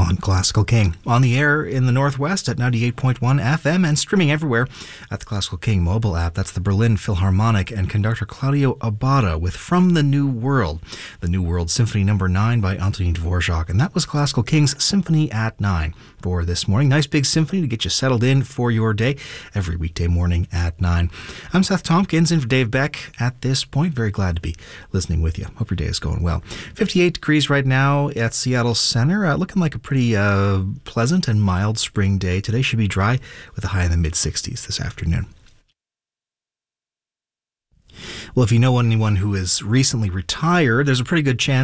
on Classical King. On the air in the Northwest at 98.1 FM and streaming everywhere at the Classical King mobile app. That's the Berlin Philharmonic and conductor Claudio Abbado with From the New World, the New World Symphony No. 9 by Antonin Dvorak. And that was Classical King's Symphony at 9 for this morning. Nice big symphony to get you settled in for your day every weekday morning at 9. I'm Seth Tompkins in for Dave Beck at this point. Very glad to be listening with you. Hope your day is going well. 58 degrees right now at Seattle Center. Looking like a pretty pleasant and mild spring day. Today should be dry with a high in the mid-60s this afternoon. Well, if you know anyone who is recently retired, there's a pretty good chance